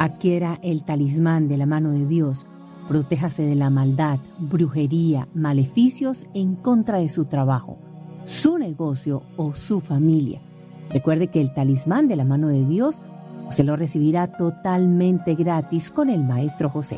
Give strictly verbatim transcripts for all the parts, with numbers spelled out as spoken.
Adquiera el talismán de la mano de Dios. Protéjase de la maldad, brujería, maleficios en contra de su trabajo, su negocio o su familia. Recuerde que el talismán de la mano de Dios se lo recibirá totalmente gratis con el Maestro José.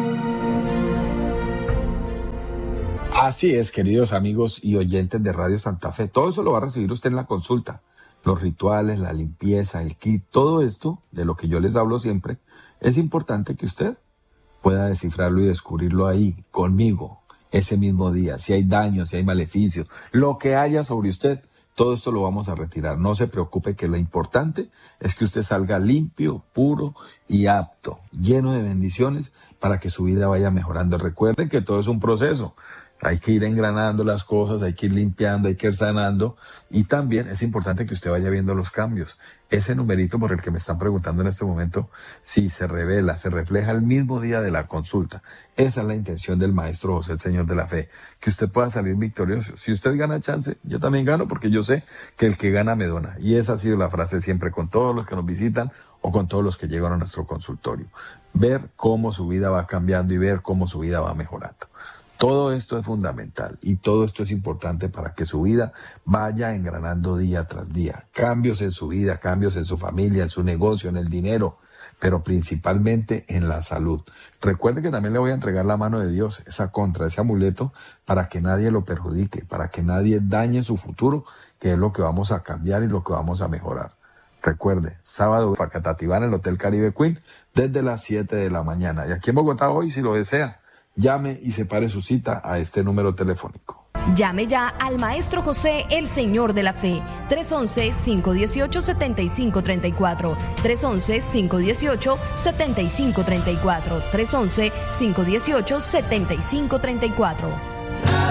Así es, queridos amigos y oyentes de Radio Santa Fe. Todo eso lo va a recibir usted en la consulta. Los rituales, la limpieza, el kit, todo esto de lo que yo les hablo siempre, es importante que usted pueda descifrarlo y descubrirlo ahí, conmigo, ese mismo día. Si hay daños, si hay maleficios, lo que haya sobre usted, todo esto lo vamos a retirar. No se preocupe, que lo importante es que usted salga limpio, puro y apto, lleno de bendiciones para que su vida vaya mejorando. Recuerden que todo es un proceso. Hay que ir engranando las cosas, hay que ir limpiando, hay que ir sanando, y también es importante que usted vaya viendo los cambios. Ese numerito por el que me están preguntando en este momento, si se revela, se refleja el mismo día de la consulta. Esa es la intención del Maestro José, el Señor de la Fe, que usted pueda salir victorioso. Si usted gana chance, yo también gano, porque yo sé que el que gana me dona. Y esa ha sido la frase siempre con todos los que nos visitan o con todos los que llegan a nuestro consultorio. Ver cómo su vida va cambiando y ver cómo su vida va mejorando. Todo esto es fundamental y todo esto es importante para que su vida vaya engranando día tras día. Cambios en su vida, cambios en su familia, en su negocio, en el dinero, pero principalmente en la salud. Recuerde que también le voy a entregar la mano de Dios, esa contra, ese amuleto, para que nadie lo perjudique, para que nadie dañe su futuro, que es lo que vamos a cambiar y lo que vamos a mejorar. Recuerde, sábado, Facatativá en el Hotel Caribe Queen, desde las siete de la mañana. Y aquí en Bogotá hoy, si lo desea, llame y separe su cita a este número telefónico. Llame ya al Maestro José, el Señor de la Fe, tres once, cinco dieciocho, setenta y cinco treinta y cuatro, tres once, cinco dieciocho, setenta y cinco treinta y cuatro, tres once, cinco dieciocho, setenta y cinco treinta y cuatro.